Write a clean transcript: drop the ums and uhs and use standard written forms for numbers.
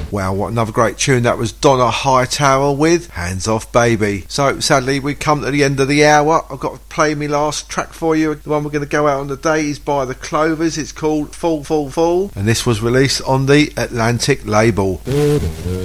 Wow, what another great tune. That was Donna Hightower with Hands Off Baby. So sadly we come to the end of the hour. I've got to play me last track for you. The one we're going to go out on the day is by the Clovers. It's called Fall Fall Fall, and this was released on the Atlantic label.